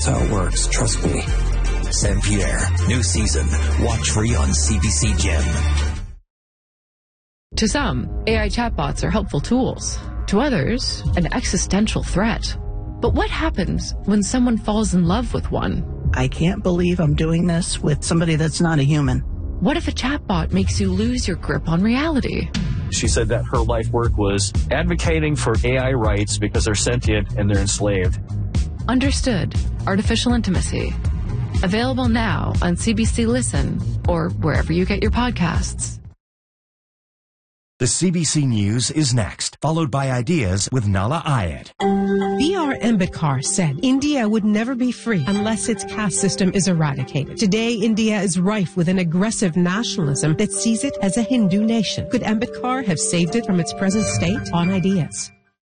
That's how it works. Trust me. Saint-Pierre, new season. Watch free on CBC Gem. To some, AI chatbots are helpful tools. To others, an existential threat. But what happens when someone falls in love with one? I can't believe I'm doing this with somebody that's not a human. What if a chatbot makes you lose your grip on reality? She said that her life work was advocating for AI rights because they're sentient and they're enslaved. Understood. Artificial Intimacy. Available now on CBC Listen or wherever you get your podcasts. The CBC News is next, followed by Ideas with Nala Ayed. B.R. Ambedkar said India would never be free unless its caste system is eradicated. Today, India is rife with an aggressive nationalism that sees it as a Hindu nation. Could Ambedkar have saved it from its present state? On Ideas.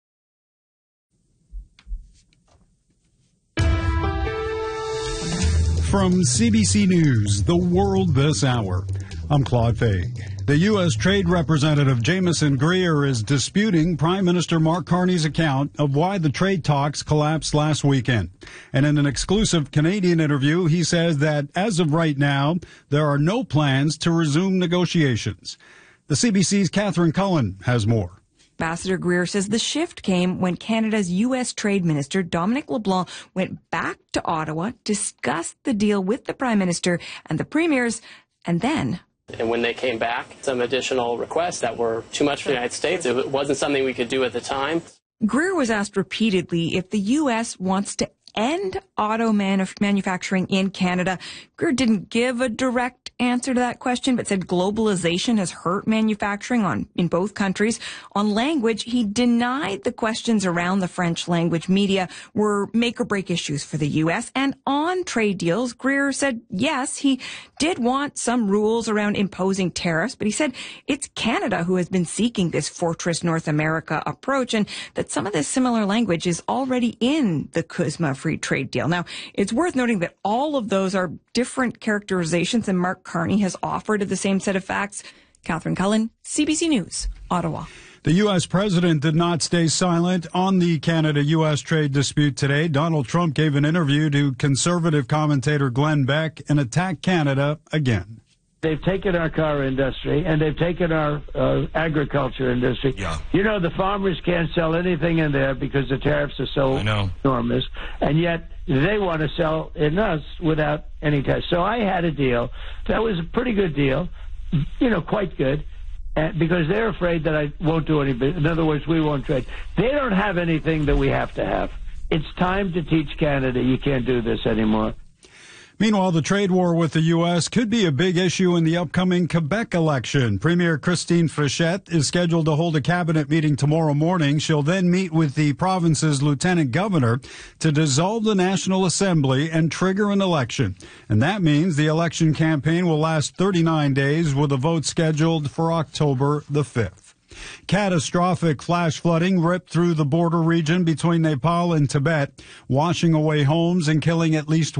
From CBC News, The World This Hour, I'm Claude Faig. The U.S. Trade Representative Jameson Greer is disputing Prime Minister Mark Carney's account of why the trade talks collapsed last weekend. And in an exclusive Canadian interview, he says that as of right now, there are no plans to resume negotiations. The CBC's Catherine Cullen has more. Ambassador Greer says the shift came when Canada's U.S. Trade Minister Dominic LeBlanc went back to Ottawa, discussed the deal with the Prime Minister and the Premiers, and then... And when they came back, some additional requests that were too much for the United States. It wasn't something we could do at the time. Greer was asked repeatedly if the U.S. wants to end auto manufacturing in Canada. Greer didn't give a direct answer to that question, but said globalization has hurt manufacturing in both countries. On language, he denied the questions around the French language media were make or break issues for the U.S. And on trade deals, Greer said, yes, he did want some rules around imposing tariffs, but he said it's Canada who has been seeking this Fortress North America approach and that some of this similar language is already in the CUSMA free trade deal. Now, it's worth noting that all of those are different characterizations than Mark Carney has offered of the same set of facts. Catherine Cullen, CBC News, Ottawa. The U.S. president did not stay silent on the Canada-U.S. trade dispute today. Donald Trump gave an interview to conservative commentator Glenn Beck and attacked Canada again. They've taken our car industry and they've taken our agriculture industry. Yeah. You know, the farmers can't sell anything in there because the tariffs are so enormous, and yet they want to sell in us without any tariffs. So I had a deal that was a pretty good deal, you know, quite good, because they're afraid that I won't do any business. In other words, we won't trade. They don't have anything that we have to have. It's time to teach Canada you can't do this anymore. Meanwhile, the trade war with the U.S. could be a big issue in the upcoming Quebec election. Premier Christine Fréchette is scheduled to hold a cabinet meeting tomorrow morning. She'll then meet with the province's lieutenant governor to dissolve the National Assembly and trigger an election. And that means the election campaign will last 39 days with a vote scheduled for October the 5th. Catastrophic flash flooding ripped through the border region between Nepal and Tibet, washing away homes and killing at least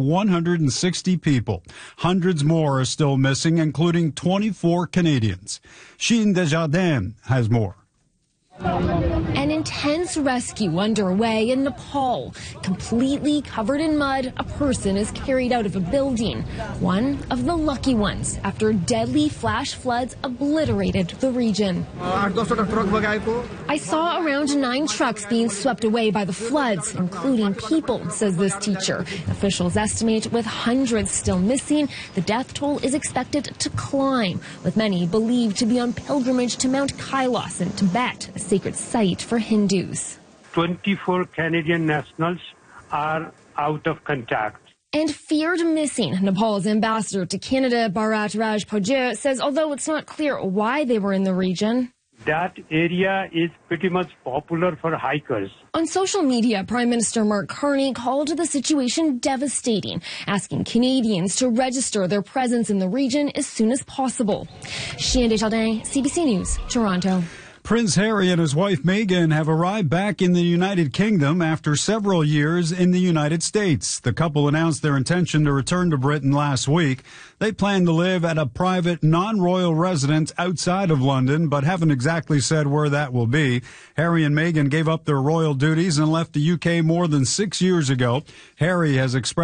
160 people. Hundreds more are still missing, including 24 Canadians. Sheen Desjardins has more. An intense rescue underway in Nepal. Completely covered in mud, a person is carried out of a building. One of the lucky ones, after deadly flash floods obliterated the region. I saw around 9 trucks being swept away by the floods, including people, says this teacher. Officials estimate with hundreds still missing, the death toll is expected to climb, with many believed to be on pilgrimage to Mount Kailas in Tibet, a sacred site for Hindus. 24 Canadian nationals are out of contact. And feared missing. Nepal's ambassador to Canada, Bharat Rajpujit, says although it's not clear why they were in the region, that area is pretty much popular for hikers. On social media, Prime Minister Mark Carney called the situation devastating, asking Canadians to register their presence in the region as soon as possible. Sheen Desjardins, CBC News, Toronto. Prince Harry and his wife Meghan have arrived back in the United Kingdom after several years in the United States. The couple announced their intention to return to Britain last week. They plan to live at a private, non-royal residence outside of London, but haven't exactly said where that will be. Harry and Meghan gave up their royal duties and left the UK more than 6 years ago. Harry has expressed